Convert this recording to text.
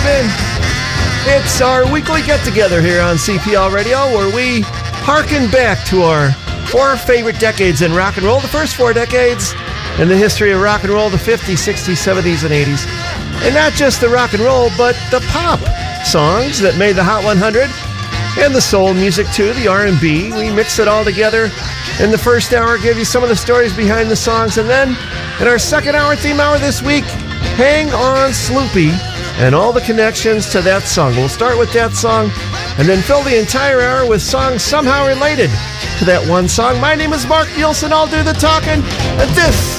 in. It's our weekly get-together here on CPL Radio, where we harken back to our 4 favorite decades in rock and roll. The first 4 decades in the history of rock and roll, the 50s, 60s, 70s, and 80s. And not just the rock and roll, but the pop songs that made the Hot 100, and the soul music too, the R&B. We mix it all together in the first hour, give you some of the stories behind the songs, and then in our second hour, theme hour this week, Hang On Sloopy, and all the connections to that song. We'll start with that song and then fill the entire hour with songs somehow related to that one song. My name is Mark Nielsen. I'll do the talking, and this